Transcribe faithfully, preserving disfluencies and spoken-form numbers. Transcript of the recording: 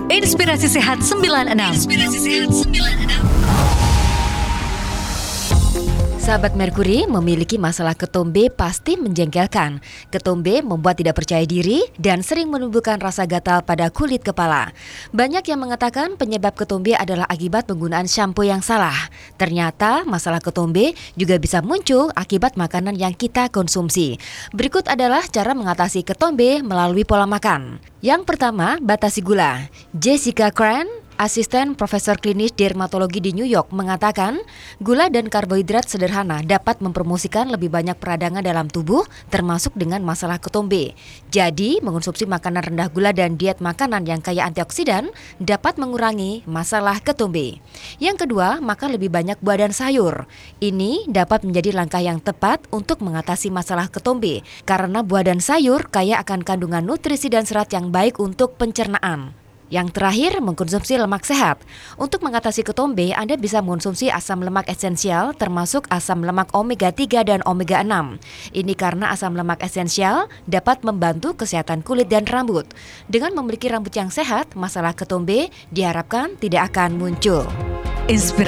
Inspirasi Sehat sembilan puluh enam. Inspirasi Sehat sembilan puluh enam. Sahabat Merkuri, memiliki masalah ketombe pasti menjengkelkan. Ketombe membuat tidak percaya diri dan sering menimbulkan rasa gatal pada kulit kepala. Banyak yang mengatakan penyebab ketombe adalah akibat penggunaan shampoo yang salah. Ternyata masalah ketombe juga bisa muncul akibat makanan yang kita konsumsi. Berikut adalah cara mengatasi ketombe melalui pola makan. Yang pertama, batasi gula. Jessica Cran, asisten profesor klinis dermatologi di New York, mengatakan gula dan karbohidrat sederhana dapat mempromosikan lebih banyak peradangan dalam tubuh, termasuk dengan masalah ketombe. Jadi, mengonsumsi makanan rendah gula dan diet makanan yang kaya antioksidan dapat mengurangi masalah ketombe. Yang kedua, makan lebih banyak buah dan sayur. Ini dapat menjadi langkah yang tepat untuk mengatasi masalah ketombe, karena buah dan sayur kaya akan kandungan nutrisi dan serat yang baik untuk pencernaan. Yang terakhir, mengkonsumsi lemak sehat. Untuk mengatasi ketombe, Anda bisa mengkonsumsi asam lemak esensial termasuk asam lemak omega tiga dan omega enam. Ini karena asam lemak esensial dapat membantu kesehatan kulit dan rambut. Dengan memiliki rambut yang sehat, masalah ketombe diharapkan tidak akan muncul. Inspirasi